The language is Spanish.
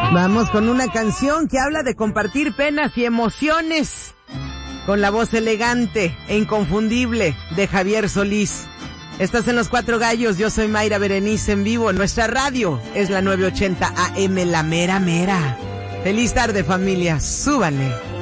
Vamos con una canción que habla de compartir penas y emociones, con la voz elegante e inconfundible de Javier Solís. Estás en Los Cuatro Gallos, yo soy Mayra Berenice en vivo. Nuestra radio es la 980 AM, la mera mera. Feliz tarde, familia, súbanle.